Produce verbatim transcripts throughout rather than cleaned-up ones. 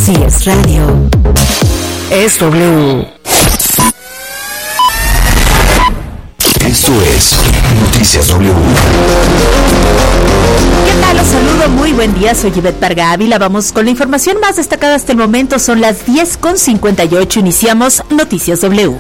Si es radio, es W. Esto es Noticias W. ¿Qué tal? Los saludo, muy buen día, soy Ivette Parga Ávila. Vamos con la información más destacada hasta el momento, son las diez con cincuenta y ocho, iniciamos Noticias W.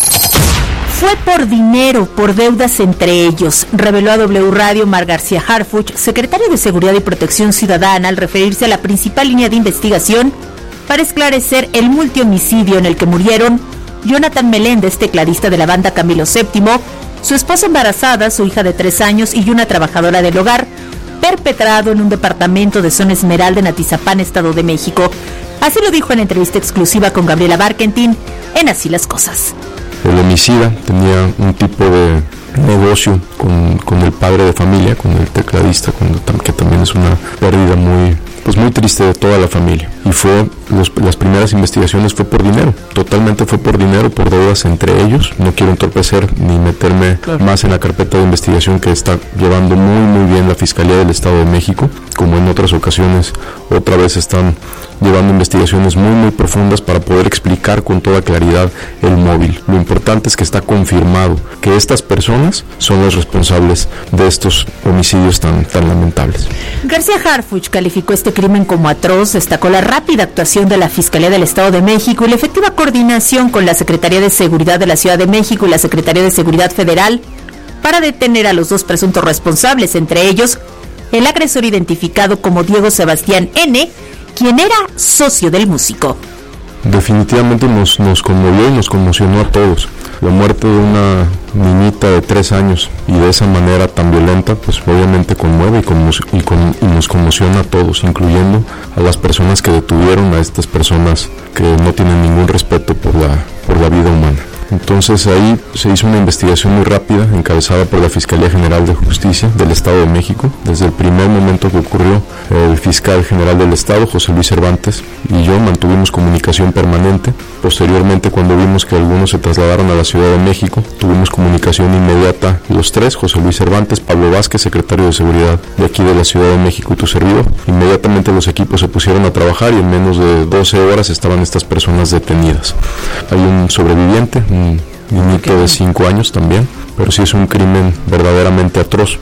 Fue por dinero, por deudas entre ellos, reveló a W Radio Mar García Harfuch, secretario de Seguridad y Protección Ciudadana, al referirse a la principal línea de investigación para esclarecer el multihomicidio en el que murieron Jonathan Meléndez, tecladista de la banda Camilo séptimo, su esposa embarazada, su hija de tres años y una trabajadora del hogar, perpetrado en un departamento de Zona Esmeralda en Atizapán, Estado de México. Así lo dijo en entrevista exclusiva con Gabriela Barkentin en Así las Cosas. El homicida tenía un tipo de negocio con, con el padre de familia, con el tecladista, con, que también es una pérdida muy, pues muy triste de toda la familia. Y fue, los, las primeras investigaciones fue por dinero, totalmente fue por dinero, por deudas entre ellos. No quiero entorpecer ni meterme claro. más en la carpeta de investigación que está llevando muy muy bien la Fiscalía del Estado de México, como en otras ocasiones, otra vez están llevando investigaciones muy muy profundas para poder explicar con toda claridad el móvil. Lo importante es que está confirmado que estas personas son los responsables de estos homicidios tan, tan lamentables. García Harfuch calificó este crimen como atroz, destacó la rápida actuación de la Fiscalía del Estado de México y la efectiva coordinación con la Secretaría de Seguridad de la Ciudad de México y la Secretaría de Seguridad Federal para detener a los dos presuntos responsables, entre ellos el agresor identificado como Diego Sebastián N., quien era socio del músico. Definitivamente nos, nos conmovió y nos conmocionó a todos. La muerte de una niñita de tres años y de esa manera tan violenta, pues obviamente conmueve y, conmo- y, con- y nos conmociona a todos, incluyendo a las personas que detuvieron a estas personas que no tienen ningún respeto por la, por la vida humana. Entonces ahí se hizo una investigación muy rápida, encabezada por la Fiscalía General de Justicia del Estado de México. Desde el primer momento que ocurrió, el fiscal general del Estado, José Luis Cervantes, y yo mantuvimos comunicación permanente. Posteriormente, cuando vimos que algunos se trasladaron a la Ciudad de México, tuvimos comunicación inmediata los tres, José Luis Cervantes, Pablo Vázquez, secretario de Seguridad de aquí de la Ciudad de México, y tu servidor. Inmediatamente los equipos se pusieron a trabajar y en menos de doce horas estaban estas personas detenidas. Hay un sobreviviente, un niñito okay. de cinco años también, pero sí es un crimen verdaderamente atroz.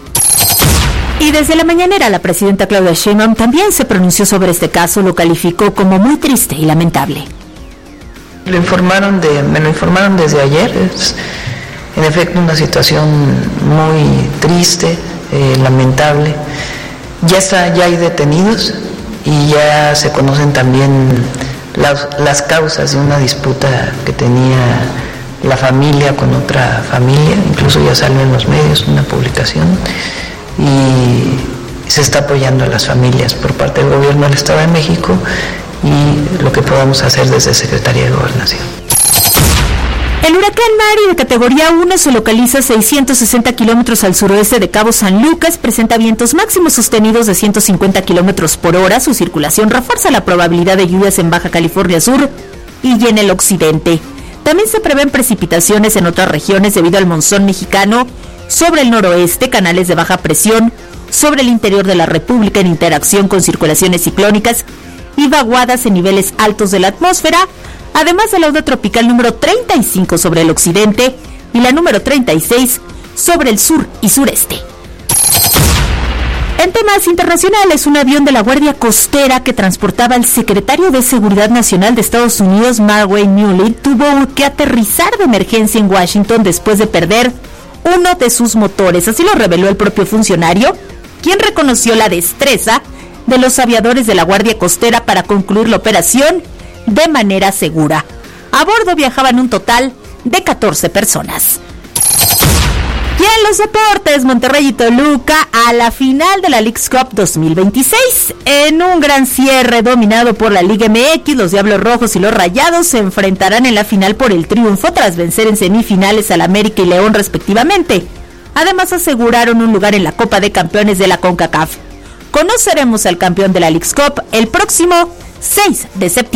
Y desde la mañanera la presidenta Claudia Sheinbaum también se pronunció sobre este caso, lo calificó como muy triste y lamentable. Lo informaron de, me lo informaron desde ayer, es en efecto una situación muy triste, eh, lamentable. Ya está, ya hay detenidos y ya se conocen también las, las causas de una disputa que tenía la familia con otra familia, incluso ya salió en los medios una publicación y se está apoyando a las familias por parte del gobierno del Estado de México y lo que podamos hacer desde Secretaría de Gobernación. El huracán Mari, de categoría uno, se localiza a seiscientos sesenta kilómetros al suroeste de Cabo San Lucas, presenta vientos máximos sostenidos de ciento cincuenta kilómetros por hora, su circulación refuerza la probabilidad de lluvias en Baja California Sur y en el occidente. También se prevén precipitaciones en otras regiones debido al monzón mexicano sobre el noroeste, canales de baja presión sobre el interior de la República en interacción con circulaciones ciclónicas y vaguadas en niveles altos de la atmósfera, además de la onda tropical número treinta y cinco sobre el occidente y la número treinta y seis sobre el sur y sureste. En temas internacionales, un avión de la Guardia Costera que transportaba al secretario de Seguridad Nacional de Estados Unidos, Mark Wayne Mulley, tuvo que aterrizar de emergencia en Washington después de perder uno de sus motores. Así lo reveló el propio funcionario, quien reconoció la destreza de los aviadores de la Guardia Costera para concluir la operación de manera segura. A bordo viajaban un total de catorce personas. Y en los deportes, Monterrey y Toluca a la final de la Leagues Cup dos mil veintiséis. En un gran cierre dominado por la Liga M X, los Diablos Rojos y los Rayados se enfrentarán en la final por el triunfo tras vencer en semifinales al América y León respectivamente. Además aseguraron un lugar en la Copa de Campeones de la CONCACAF. Conoceremos al campeón de la Leagues Cup el próximo seis de septiembre.